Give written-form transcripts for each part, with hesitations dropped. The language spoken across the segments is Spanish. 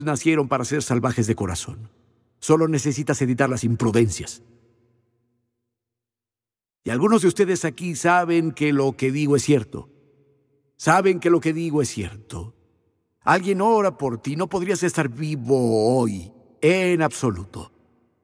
nacieron para ser salvajes de corazón. Solo necesitas evitar las imprudencias. Y algunos de ustedes aquí saben que lo que digo es cierto. Saben que lo que digo es cierto. Alguien ora por ti. No podrías estar vivo hoy, en absoluto.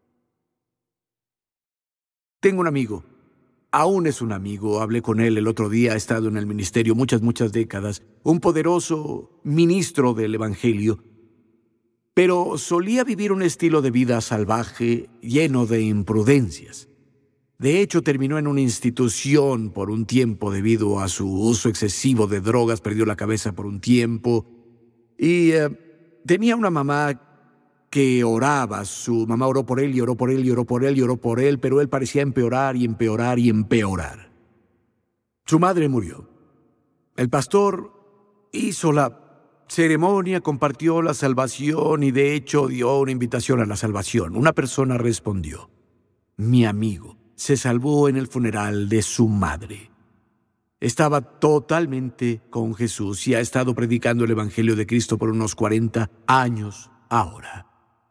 Tengo un amigo. Aún es un amigo. Hablé con él el otro día. Ha estado en el ministerio muchas décadas. Un poderoso ministro del Evangelio. Pero solía vivir un estilo de vida salvaje, lleno de imprudencias. De hecho, terminó en una institución por un tiempo debido a su uso excesivo de drogas. Perdió la cabeza por un tiempo. Y tenía una mamá que oraba. Su mamá oró por él y oró por él y oró por él y oró por él, pero él parecía empeorar y empeorar y empeorar. Su madre murió. El pastor hizo la ceremonia, compartió la salvación y de hecho dio una invitación a la salvación. Una persona respondió: mi amigo se salvó en el funeral de su madre. Estaba totalmente con Jesús y ha estado predicando el Evangelio de Cristo por unos 40 años ahora.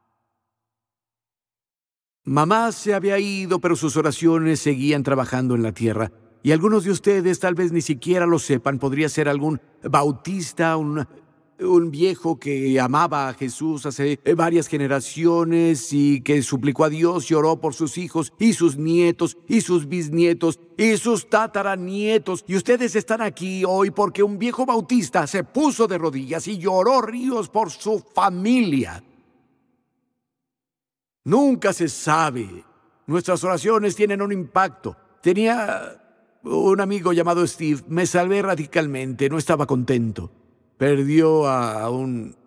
Mamá se había ido, pero sus oraciones seguían trabajando en la tierra. Y algunos de ustedes tal vez ni siquiera lo sepan. Podría ser algún bautista, un viejo que amaba a Jesús hace varias generaciones y que suplicó a Dios y oró por sus hijos y sus nietos y sus bisnietos y sus tataranietos. Y ustedes están aquí hoy porque un viejo bautista se puso de rodillas y lloró ríos por su familia. Nunca se sabe. Nuestras oraciones tienen un impacto. Tenía un amigo llamado Steve. Me salvé radicalmente. No estaba contento. Perdió a un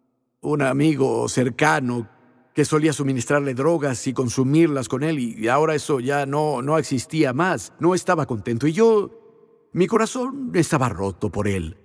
amigo cercano que solía suministrarle drogas y consumirlas con él, y ahora eso ya no existía más. No estaba contento, y mi corazón estaba roto por él.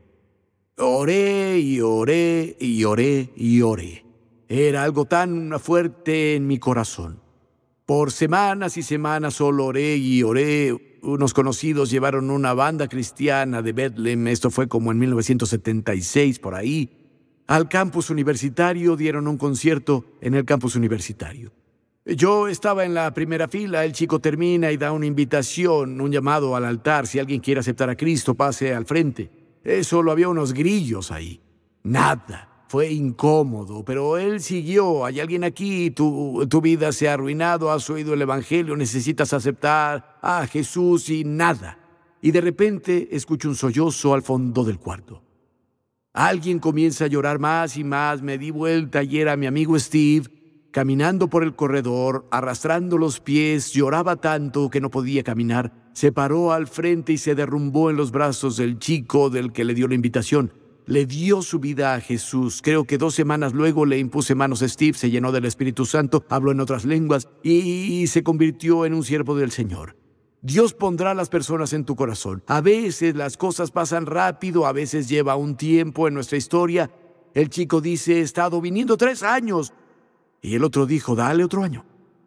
Oré y oré y oré y oré. Era algo tan fuerte en mi corazón. Por semanas y semanas solo oré y oré. Unos conocidos llevaron una banda cristiana de Bethlehem, esto fue como en 1976, por ahí, al campus universitario. Dieron un concierto en el campus universitario. Yo estaba en la primera fila. El chico termina y da una invitación, un llamado al altar. Si alguien quiere aceptar a Cristo, pase al frente. Solo había unos grillos ahí. Nada. Fue incómodo, pero él siguió. Hay alguien aquí, tu vida se ha arruinado, has oído el Evangelio, necesitas aceptar a Jesús y nada. Y de repente escucho un sollozo al fondo del cuarto. Alguien comienza a llorar más y más. Me di vuelta y era mi amigo Steve, caminando por el corredor, arrastrando los pies. Lloraba tanto que no podía caminar. Se paró al frente y se derrumbó en los brazos del chico del que le dio la invitación. Le dio su vida a Jesús. Creo que 2 semanas luego le impuse manos a Steve, se llenó del Espíritu Santo, habló en otras lenguas y se convirtió en un siervo del Señor. Dios pondrá a las personas en tu corazón. A veces las cosas pasan rápido, a veces lleva un tiempo en nuestra historia. El chico dice: he estado viniendo 3 años. Y el otro dijo: dale otro año.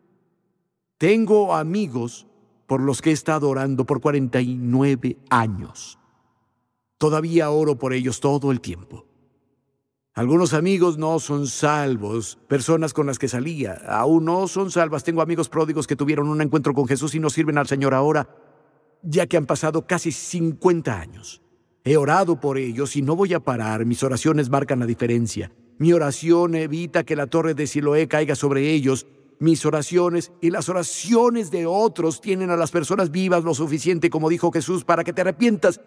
Tengo amigos por los que he estado orando por 49 años. Todavía oro por ellos todo el tiempo. Algunos amigos no son salvos. Personas con las que salía aún no son salvas. Tengo amigos pródigos que tuvieron un encuentro con Jesús y no sirven al Señor ahora, ya que han pasado casi 50 años. He orado por ellos y no voy a parar. Mis oraciones marcan la diferencia. Mi oración evita que la torre de Siloé caiga sobre ellos. Mis oraciones y las oraciones de otros tienen a las personas vivas lo suficiente, como dijo Jesús, para que te arrepientas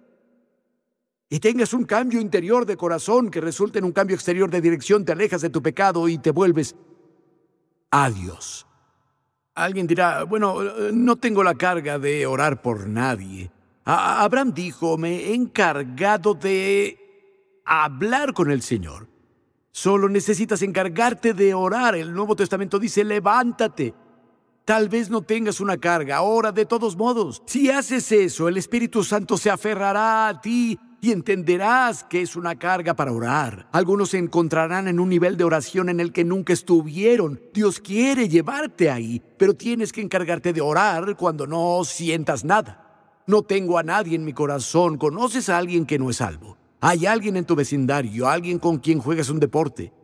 y tengas un cambio interior de corazón que resulte en un cambio exterior de dirección. Te alejas de tu pecado y te vuelves a Dios. Alguien dirá: bueno, no tengo la carga de orar por nadie. Abraham dijo: me he encargado de hablar con el Señor. Solo necesitas encargarte de orar. El Nuevo Testamento dice: levántate. Tal vez no tengas una carga, ora de todos modos. Si haces eso, el Espíritu Santo se aferrará a ti y entenderás que es una carga para orar. Algunos se encontrarán en un nivel de oración en el que nunca estuvieron. Dios quiere llevarte ahí, pero tienes que encargarte de orar cuando no sientas nada. No tengo a nadie en mi corazón. ¿Conoces a alguien que no es salvo? ¿Hay alguien en tu vecindario, alguien con quien juegas un deporte?